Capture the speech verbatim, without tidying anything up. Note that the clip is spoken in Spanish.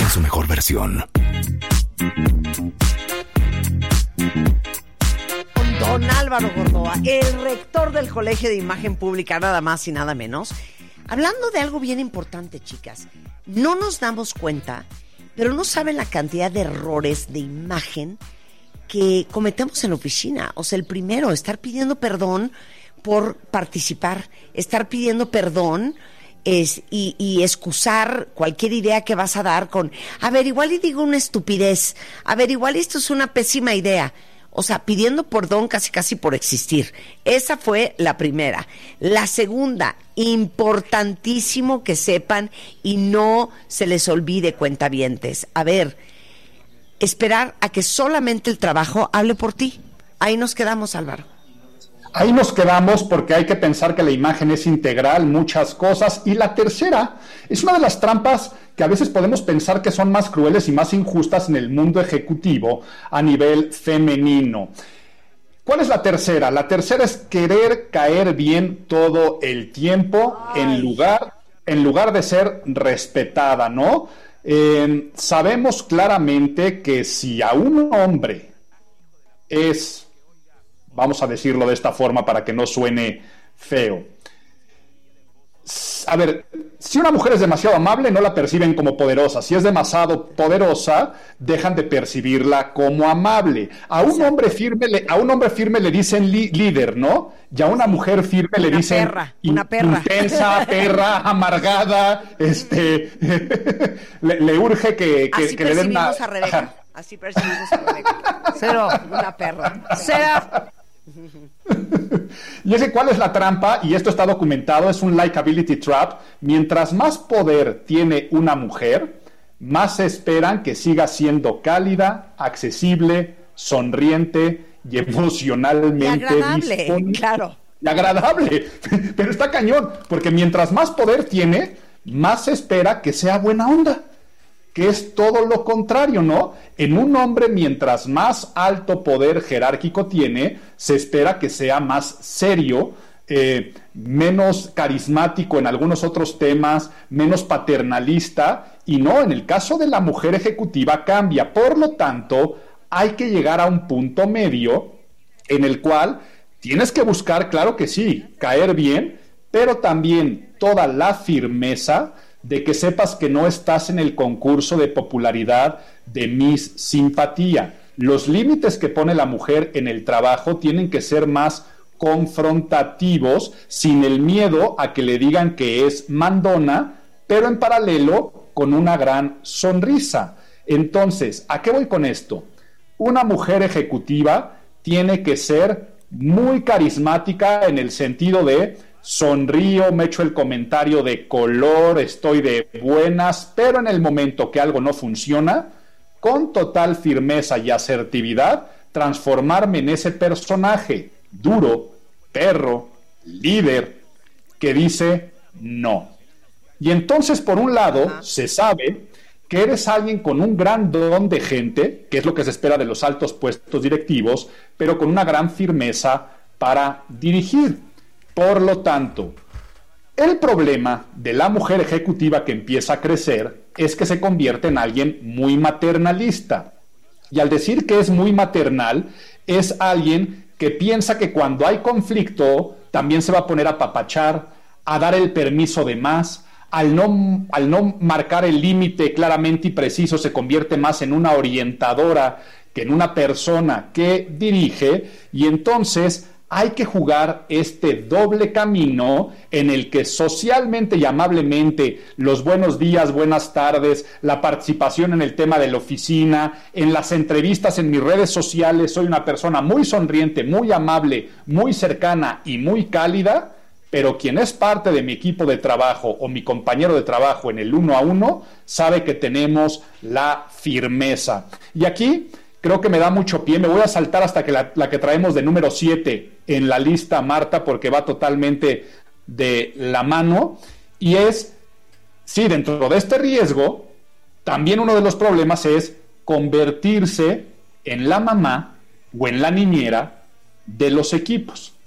en su mejor versión. Don Álvaro Gordoa, el rector del Colegio de Imagen Pública, nada más y nada menos. Hablando de algo bien importante, chicas. No nos damos cuenta, pero no saben la cantidad de errores de imagen que cometemos en la oficina. O sea, el primero, estar pidiendo perdón por participar, estar pidiendo perdón es, y, y excusar cualquier idea que vas a dar con, a ver, igual y digo una estupidez, a ver, igual esto es una pésima idea. O sea, pidiendo perdón casi casi por existir. Esa fue la primera. La segunda, importantísimo que sepan y no se les olvide, cuentavientes. A ver, esperar a que solamente el trabajo hable por ti. Ahí nos quedamos, Álvaro. Ahí nos quedamos porque hay que pensar que la imagen es integral, muchas cosas. Y la tercera es una de las trampas que a veces podemos pensar que son más crueles y más injustas en el mundo ejecutivo a nivel femenino. ¿Cuál es la tercera? La tercera es querer caer bien todo el tiempo en lugar, en lugar de ser respetada, ¿no? Eh, sabemos claramente que si a un hombre es... vamos a decirlo de esta forma para que no suene feo. A ver, si una mujer es demasiado amable, no la perciben como poderosa. Si es demasiado poderosa, dejan de percibirla como amable. A un hombre firme le, a un hombre firme le dicen li, líder, ¿no? Y a una mujer firme le una dicen perra, una perra. intensa, perra, amargada, este le, le urge que, que, Así que le den una... a Rebeca. Ajá. Así percibimos a Rebeca. Cero, una perra. Cero. Y ese, ¿cuál es la trampa? Y esto está documentado, es un likability trap. Mientras más poder tiene una mujer, más se esperan que siga siendo cálida, accesible, sonriente y emocionalmente y agradable, disponible. Claro. Y agradable, pero está cañón, porque mientras más poder tiene, más se espera que sea buena onda, que es todo lo contrario, ¿no? En un hombre, mientras más alto poder jerárquico tiene, se espera que sea más serio, eh, menos carismático en algunos otros temas, menos paternalista, y no, en el caso de la mujer ejecutiva cambia. Por lo tanto, hay que llegar a un punto medio en el cual tienes que buscar, claro que sí, caer bien, pero también toda la firmeza de que sepas que no estás en el concurso de popularidad de Miss Simpatía. Los límites que pone la mujer en el trabajo tienen que ser más confrontativos, sin el miedo a que le digan que es mandona, pero en paralelo con una gran sonrisa. Entonces, ¿a qué voy con esto? Una mujer ejecutiva tiene que ser muy carismática en el sentido de sonrío, me echo el comentario de color, estoy de buenas, pero en el momento que algo no funciona, con total firmeza y asertividad, transformarme en ese personaje duro, perro, líder, que dice no. Y entonces, por un lado, se sabe que eres alguien con un gran don de gente, que es lo que se espera de los altos puestos directivos, pero con una gran firmeza para dirigir. Por lo tanto, el problema de la mujer ejecutiva que empieza a crecer es que se convierte en alguien muy maternalista. Y al decir que es muy maternal, es alguien que piensa que cuando hay conflicto también se va a poner a papachar, a dar el permiso de más. Al no, al no marcar el límite claramente y preciso, se convierte más en una orientadora que en una persona que dirige, y entonces hay que jugar este doble camino en el que socialmente y amablemente los buenos días, buenas tardes, la participación en el tema de la oficina, en las entrevistas en mis redes sociales, soy una persona muy sonriente, muy amable, muy cercana y muy cálida, pero quien es parte de mi equipo de trabajo o mi compañero de trabajo en el uno a uno sabe que tenemos la firmeza. Y aquí creo que me da mucho pie, me voy a saltar hasta que la, la que traemos de número siete en la lista, Marta, porque va totalmente de la mano, y es, sí, dentro de este riesgo, también uno de los problemas es convertirse en la mamá o en la niñera de los equipos.